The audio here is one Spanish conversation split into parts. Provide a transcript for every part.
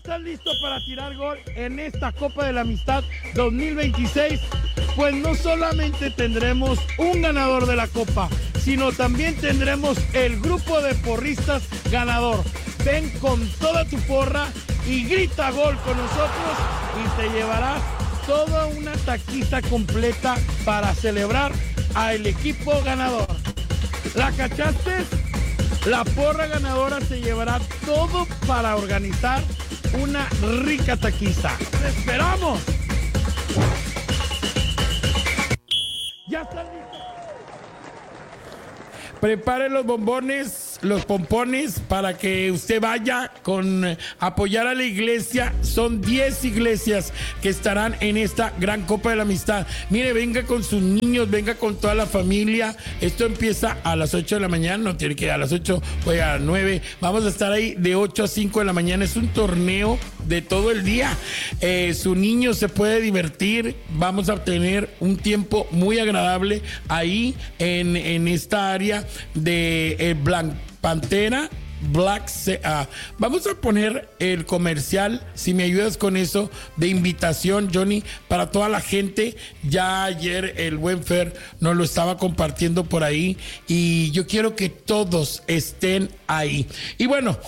estás listo para tirar gol en esta Copa de la Amistad 2026? Pues no solamente tendremos un ganador de la Copa, sino también tendremos el grupo de porristas ganador. Ven con toda tu porra y grita gol con nosotros y te llevarás toda una taquiza completa para celebrar al equipo ganador. ¿La cachaste? La porra ganadora se llevará todo para organizar una rica taquiza. ¡Te esperamos! ¡Ya están listos! Prepare los bombones, los pompones para que usted vaya con apoyar a la iglesia. Son 10 iglesias que estarán en esta gran Copa de la Amistad. Mire, venga con sus niños, venga con toda la familia. Esto empieza a las 8 de la mañana, no tiene que ir a las 8, pues a las 9. Vamos a estar ahí de 8 a 5 de la mañana. Es un torneo de todo el día. Su niño se puede divertir. Vamos a tener un tiempo muy agradable ahí en esta área de Black Pantera. Vamos a poner el comercial, si me ayudas con eso, de invitación, Johnny, para toda la gente. Ya ayer el Buen Fer nos lo estaba compartiendo por ahí y yo quiero que todos estén ahí. Y bueno,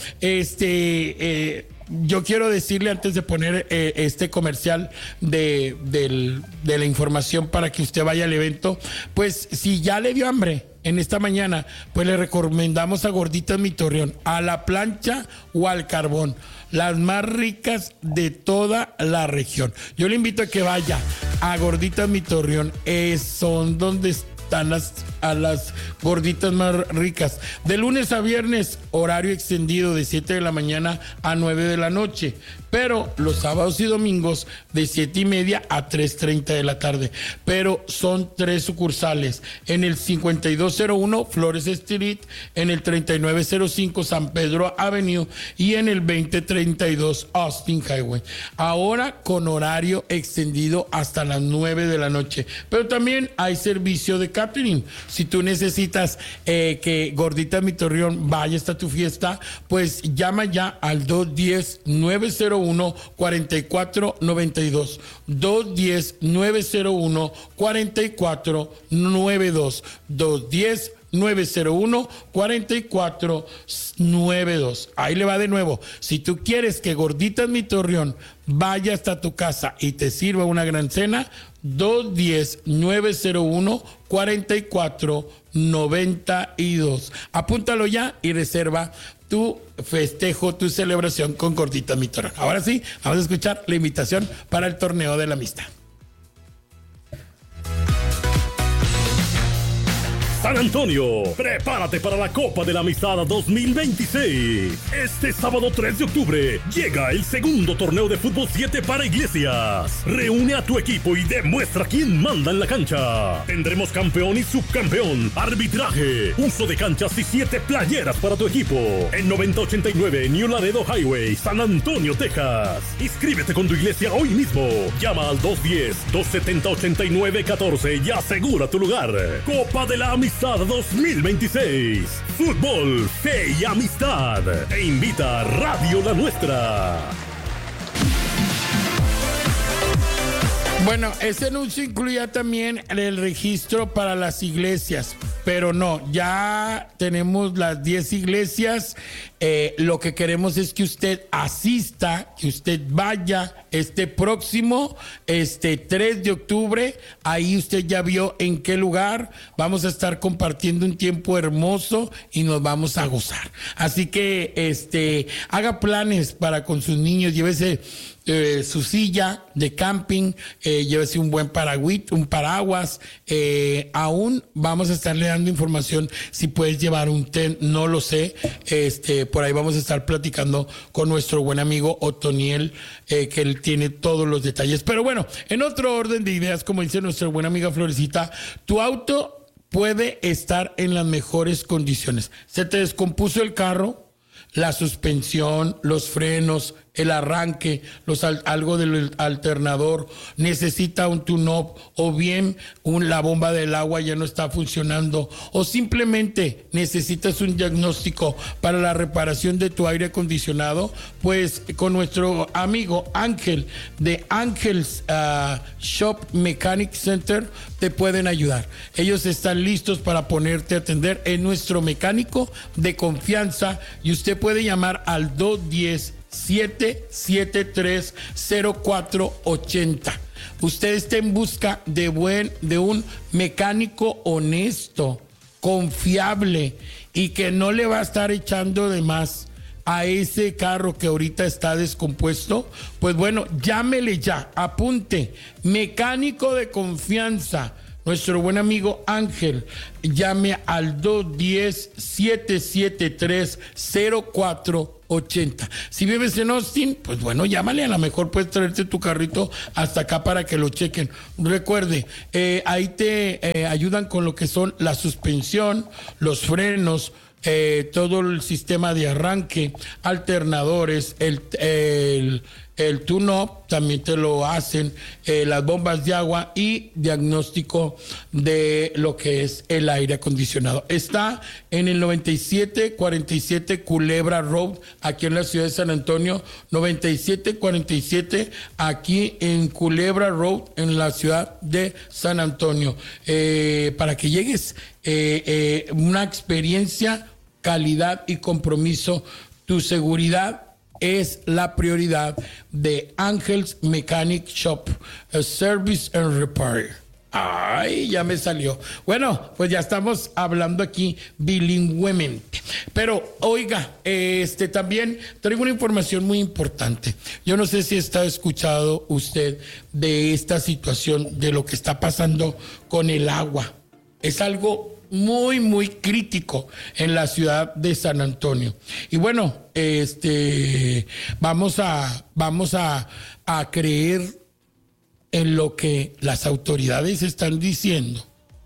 yo quiero decirle antes de poner este comercial de la información para que usted vaya al evento, pues si ya le dio hambre en esta mañana, pues le recomendamos a Gorditas Mi Torreón, a la plancha o al carbón, las más ricas de toda la región. Yo le invito a que vaya a Gorditas Mi Torreón, son donde están a las gorditas más ricas. De lunes a viernes, horario extendido de 7 de la mañana a 9 de la noche. Pero los sábados y domingos de 7:30 a 3:30 de la tarde. Pero son 3 sucursales. En el 5201 Flores Street, en el 3905 San Pedro Avenue y en el 2032 Austin Highway. Ahora con horario extendido hasta las 9 de la noche. Pero también hay servicio de catering. Si tú necesitas que Gordita Mi Torreón vaya hasta tu fiesta, pues llama ya al 210-901-4492. 210-901-4492. 210-901-4492. Ahí le va de nuevo. Si tú quieres que Gorditas Mi Torreón vaya hasta tu casa y te sirva una gran cena, 210-901-4492. Apúntalo ya y reserva tu festejo, tu celebración con Gorditas Mi Torreón. Ahora sí, vamos a escuchar la invitación para el torneo de la amistad. San Antonio, prepárate para la Copa de la Amistad 2026. Este sábado 3 de octubre llega el segundo torneo de fútbol 7 para iglesias. Reúne a tu equipo y demuestra quién manda en la cancha. Tendremos campeón y subcampeón, arbitraje, uso de canchas y 7 playeras para tu equipo. En 9089 New Laredo Highway, San Antonio, Texas. Inscríbete con tu iglesia hoy mismo. Llama al 210-270-8914 y asegura tu lugar. Copa de la Amistad 2026. Fútbol, fe y amistad. Te invita Radio La Nuestra. Bueno, ese anuncio incluía también el registro para las iglesias, pero no, ya tenemos las 10 iglesias. Lo que queremos es que usted asista, que usted vaya este próximo 3 de octubre. Ahí usted ya vio en qué lugar. Vamos a estar compartiendo un tiempo hermoso y nos vamos a gozar. Así que haga planes para con sus niños, llévese su silla de camping, llévese un buen paraguas. Aún vamos a estarle dando información si puedes llevar un tent, no lo sé. Por ahí vamos a estar platicando con nuestro buen amigo Otoniel, que él tiene todos los detalles. Pero bueno, en otro orden de ideas, como dice nuestra buena amiga Florecita, tu auto puede estar en las mejores condiciones. Se te descompuso el carro, la suspensión, los frenos, el arranque, algo del alternador, necesita un tune-up, o bien la bomba del agua ya no está funcionando, o simplemente necesitas un diagnóstico para la reparación de tu aire acondicionado, pues con nuestro amigo Ángel de Ángel's Shop Mechanic Center te pueden ayudar. Ellos están listos para ponerte a atender en nuestro mecánico de confianza, y usted puede llamar al 210-773-0480. Usted está en busca de un mecánico honesto, confiable y que no le va a estar echando de más a ese carro que ahorita está descompuesto. Pues bueno, llámele ya, apunte, mecánico de confianza, nuestro buen amigo Ángel. Llame al 210-773-0480. Si vives en Austin, pues bueno, llámale, a lo mejor puedes traerte tu carrito hasta acá para que lo chequen. Recuerde, ahí te ayudan con lo que son la suspensión, los frenos, todo el sistema de arranque, alternadores, el tune-up también te lo hacen, las bombas de agua y diagnóstico de lo que es el aire acondicionado. Está en el 9747 Culebra Road, aquí en la ciudad de San Antonio. 9747 aquí en Culebra Road, en la ciudad de San Antonio. Para que llegues, una experiencia, calidad y compromiso. Tu seguridad es la prioridad de Ángel's Mechanic Shop, Service and Repair. Ay, ya me salió. Bueno, pues ya estamos hablando aquí bilingüemente. Pero oiga, también traigo una información muy importante. Yo no sé si está escuchado usted de esta situación, de lo que está pasando con el agua. Es algo muy, muy crítico en la ciudad de San Antonio. Y bueno, vamos a creer en lo que las autoridades están diciendo.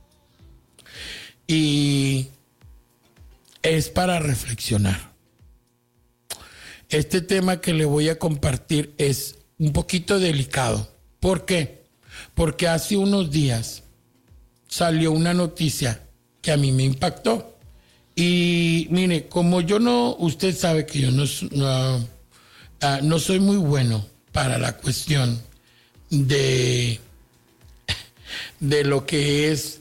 Y es para reflexionar. Este tema que le voy a compartir es un poquito delicado. ¿Por qué? Porque hace unos días salió una noticia que a mí me impactó. Y mire, como usted sabe que yo no soy muy bueno para la cuestión de lo que es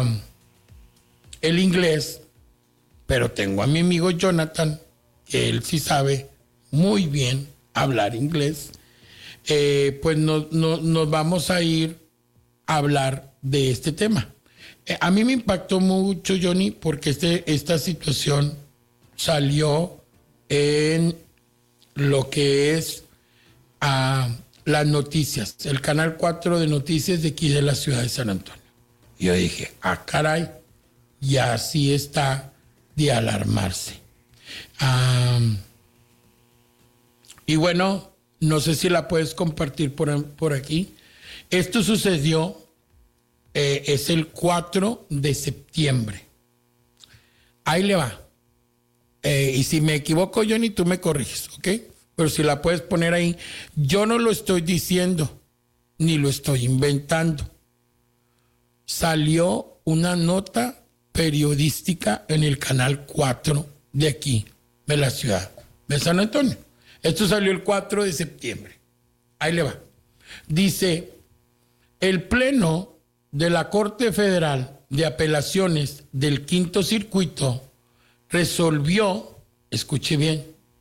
el inglés, pero tengo a mi amigo Jonathan, que él sí sabe muy bien hablar inglés. Pues nos vamos a ir a hablar de este tema. A mí me impactó mucho, Johnny, porque esta situación salió en lo que es las noticias, el canal 4 de noticias de aquí de la ciudad de San Antonio. Y yo dije, caray, ya sí está de alarmarse. Y bueno, no sé si la puedes compartir por aquí. Esto sucedió, es el 4 de septiembre. Ahí le va. Y si me equivoco, Johnny, tú me corriges, ¿ok? Pero si la puedes poner ahí. Yo no lo estoy diciendo, ni lo estoy inventando. Salió una nota periodística en el canal 4 de aquí, de la ciudad de San Antonio. Esto salió el 4 de septiembre. Ahí le va. Dice, el Pleno de la Corte Federal de Apelaciones del Quinto Circuito resolvió, escuche bien,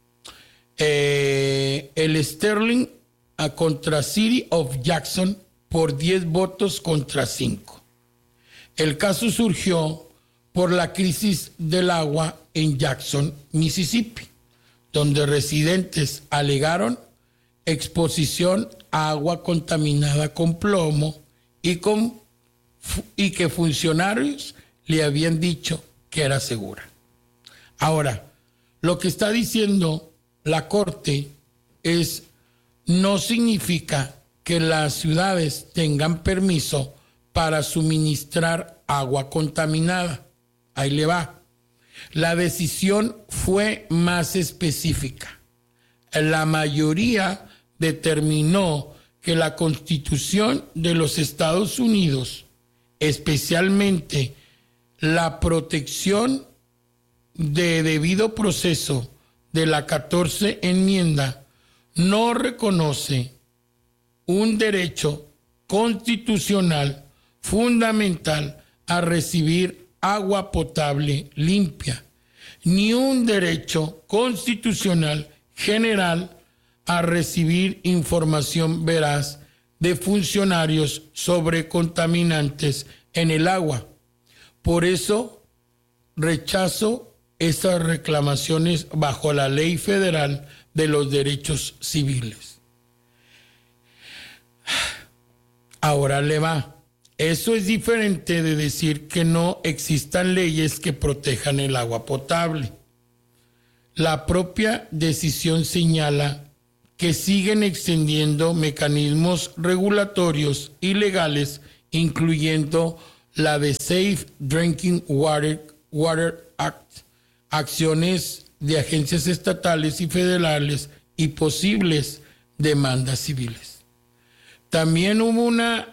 el Sterling contra City of Jackson por 10 votos contra 5. El caso surgió por la crisis del agua en Jackson, Mississippi, donde residentes alegaron exposición a agua contaminada con plomo y que funcionarios le habían dicho que era segura. Ahora, lo que está diciendo la Corte no significa que las ciudades tengan permiso para suministrar agua contaminada. Ahí le va. La decisión fue más específica. La mayoría determinó que la Constitución de los Estados Unidos, especialmente la protección de debido proceso de la 14 enmienda, no reconoce un derecho constitucional fundamental a recibir agua potable limpia, ni un derecho constitucional general a recibir información veraz de funcionarios sobre contaminantes en el agua. Por eso rechazo esas reclamaciones bajo la Ley Federal de los Derechos Civiles. Ahora le va. Eso es diferente de decir que no existan leyes que protejan el agua potable. La propia decisión señala que siguen extendiendo mecanismos regulatorios y legales, incluyendo la de Safe Drinking Water Act, acciones de agencias estatales y federales y posibles demandas civiles. También hubo una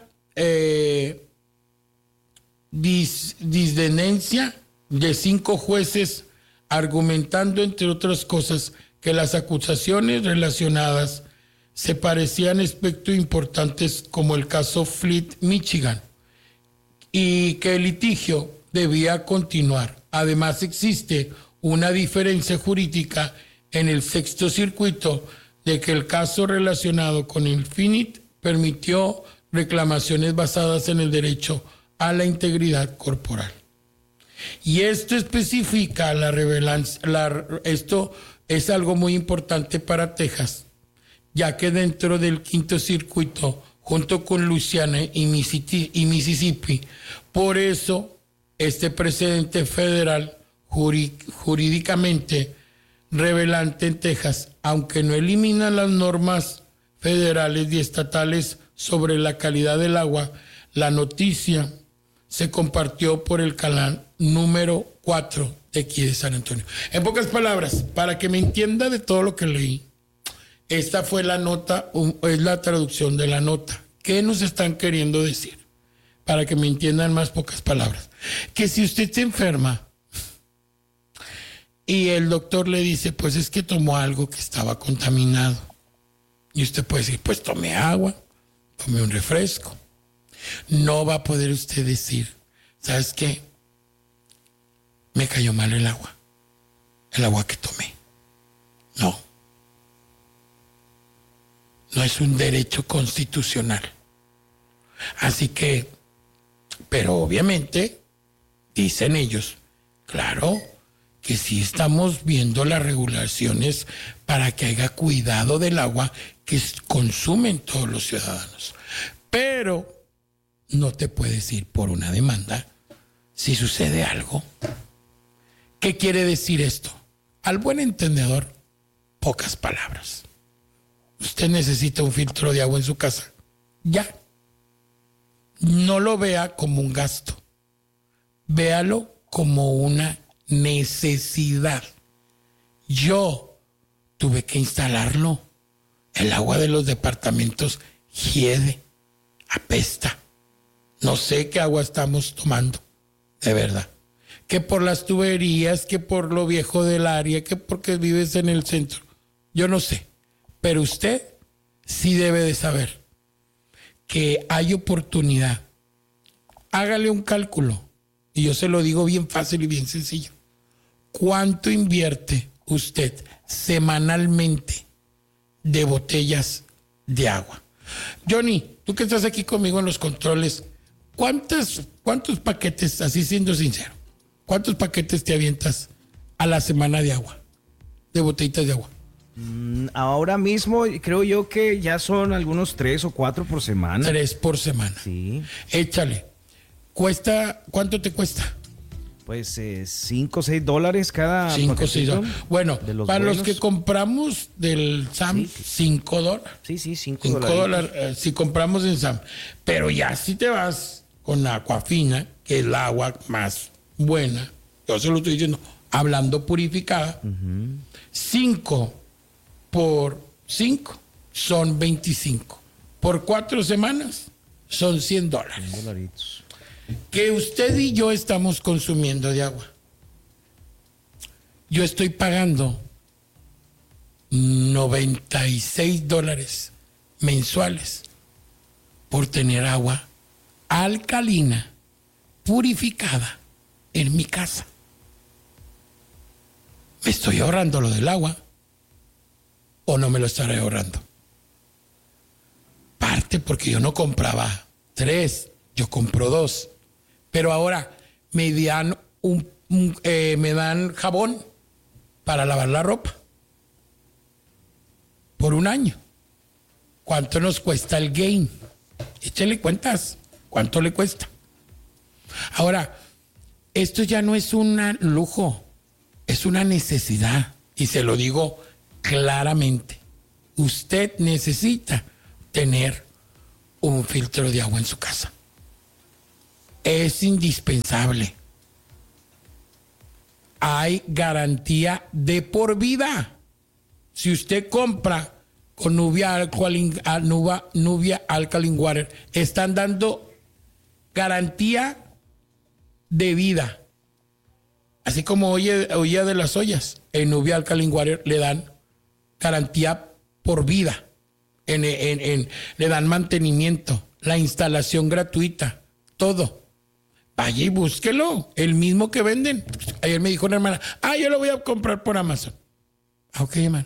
disdenencia de 5 jueces argumentando, entre otras cosas, que las acusaciones relacionadas se parecían a aspectos importantes como el caso Flint, Michigan, y que el litigio debía continuar. Además, existe una diferencia jurídica en el Sexto Circuito de que el caso relacionado con el Flint permitió reclamaciones basadas en el derecho a la integridad corporal. Y esto especifica esto es algo muy importante para Texas, ya que dentro del Quinto Circuito, junto con Luisiana y Mississippi, por eso este precedente federal jurídicamente relevante en Texas, aunque no elimina las normas federales y estatales sobre la calidad del agua, la noticia se compartió por el canal número 4 de aquí de San Antonio. En pocas palabras, para que me entienda de todo lo que leí, esta fue la nota, es la traducción de la nota. ¿Qué nos están queriendo decir? Para que me entiendan más pocas palabras. Que si usted se enferma y el doctor le dice, pues es que tomó algo que estaba contaminado, y usted puede decir, pues tomé agua, tomé un refresco. No va a poder usted decir, ¿sabes qué? Me cayó mal el agua que tomé. No. No es un derecho constitucional. Así que, pero obviamente, dicen ellos, claro, que sí estamos viendo las regulaciones para que haya cuidado del agua que consumen todos los ciudadanos. Pero no te puedes ir por una demanda si sucede algo. ¿Qué quiere decir esto? Al buen entendedor, pocas palabras. Usted necesita un filtro de agua en su casa. Ya. No lo vea como un gasto. Véalo como una necesidad. Yo tuve que instalarlo. El agua de los departamentos hiede, apesta. No sé qué agua estamos tomando, de verdad. Que por las tuberías, que por lo viejo del área, que porque vives en el centro. Yo no sé. Pero usted sí debe de saber que hay oportunidad. Hágale un cálculo. Y yo se lo digo bien fácil y bien sencillo. ¿Cuánto invierte usted semanalmente de botellas de agua? Johnny, tú que estás aquí conmigo en los controles, ¿cuántos paquetes, así siendo sincero, cuántos paquetes te avientas a la semana de agua, de botellitas de agua? Ahora mismo creo yo que ya son algunos 3 o 4 por semana. 3 por semana. Sí. Échale. ¿Cuánto te cuesta? Pues $5 o $6 cada 5 o 6 dólares. Bueno, para buenos. los que compramos del SAM, Sí. $5. Sí, $5. $5 si compramos en SAM. Pero ya si te vas con Aquafina, que es la agua más buena, yo se lo estoy diciendo, hablando purificada, 5 por 5 son 25. Por 4 semanas son $100. $100. Que usted y yo estamos consumiendo de agua. Yo estoy pagando $96 mensuales por tener agua alcalina, purificada en mi casa. ¿Me estoy ahorrando lo del agua o no me lo estaré ahorrando? Parte porque yo no compraba 3, yo compro 2. Pero ahora me dan me dan jabón para lavar la ropa por 1 año. ¿Cuánto nos cuesta el Gain? Échale cuentas. ¿Cuánto le cuesta? Ahora, esto ya no es un lujo, es una necesidad. Y se lo digo claramente. Usted necesita tener un filtro de agua en su casa. Es indispensable. Hay garantía de por vida. Si usted compra con Nubia Alkaline Water, están dando garantía de vida. Así como oía de las ollas, en Nubia Alkaline Water le dan garantía por vida. Le dan mantenimiento, la instalación gratuita, todo. Vaya y búsquelo, el mismo que venden. Ayer me dijo una hermana, yo lo voy a comprar por Amazon. Ok, hermano.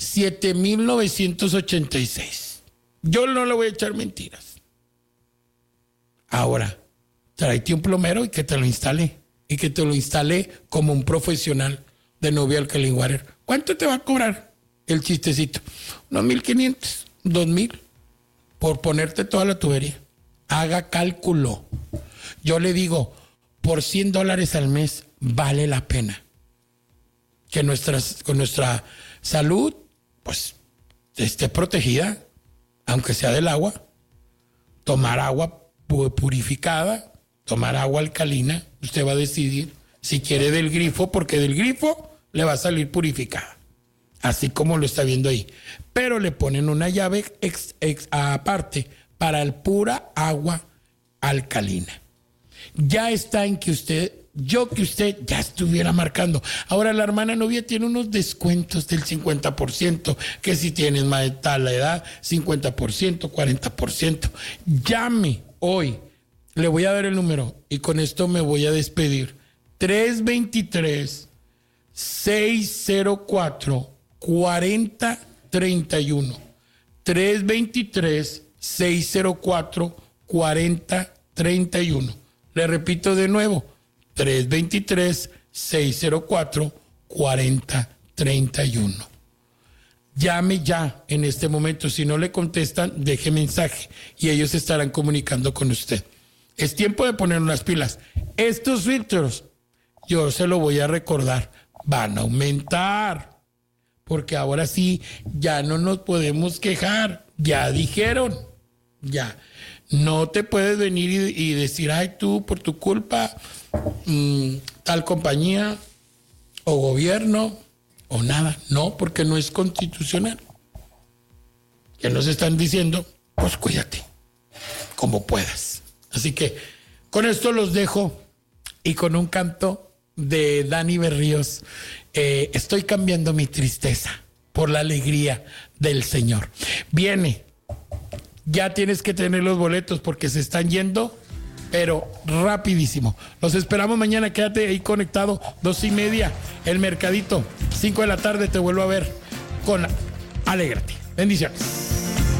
7,986. Yo no le voy a echar mentiras. Ahora, tráete un plomero y que te lo instale. Y que te lo instale como un profesional de Nubia Alkaline Water. ¿Cuánto te va a cobrar el chistecito? Unos 1,500, 2,000 por ponerte toda la tubería. Haga cálculo. Yo le digo, por $100 al mes vale la pena que con nuestra salud pues esté protegida, aunque sea del agua. Tomar agua purificada, tomar agua alcalina. Usted va a decidir si quiere del grifo, porque del grifo le va a salir purificada, así como lo está viendo ahí. Pero le ponen una llave aparte para el pura agua alcalina. Ya está en que usted ya estuviera marcando. Ahora la hermana Nubia tiene unos descuentos del 50%, que si tienes más de tal edad, 50%, 40%. Llame hoy. Le voy a dar el número y con esto me voy a despedir. 323-604-4031. 323-604-4031. Le repito de nuevo, 323-604-4031. Llame ya en este momento. Si no le contestan, deje mensaje y ellos estarán comunicando con usted. Es tiempo de poner unas pilas. Estos filtros, yo se lo voy a recordar, van a aumentar. Porque ahora sí, ya no nos podemos quejar. Ya dijeron, ya. No te puedes venir y decir, tú por tu culpa, tal compañía o gobierno o nada. No, porque no es constitucional. Ya nos están diciendo, pues cuídate, como puedas. Así que con esto los dejo y con un canto de Dani Berríos. Estoy cambiando mi tristeza por la alegría del Señor. Viene. Ya tienes que tener los boletos porque se están yendo, pero rapidísimo. Los esperamos mañana. Quédate ahí conectado. 2:30, el mercadito. 5 de la tarde te vuelvo a ver con Alégrate. Bendiciones.